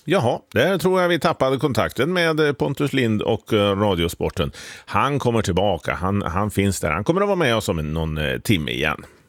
Jaha, där tror jag vi tappade kontakten med Pontus Lind och Radiosporten. Han kommer tillbaka, han finns där. Han kommer att vara med oss om någon timme igen.